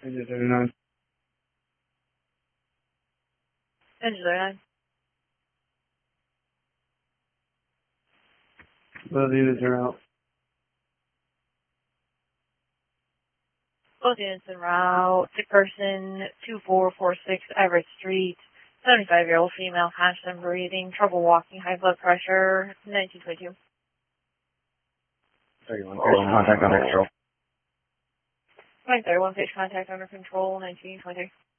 Engine 39. Engine 39. Both units are out. Both units en route. Sick person, 2446 Everett Street. 75-year-old female, constant breathing, trouble walking, high blood pressure, 1922. 31, contact under control. 931, page contact under control, 1923.